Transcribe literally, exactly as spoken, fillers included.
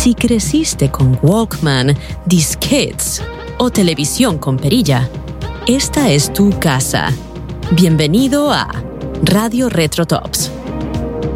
Si creciste con Walkman, disquetes o televisión con perilla, esta es tu casa. Bienvenido a Radio Retro Tops.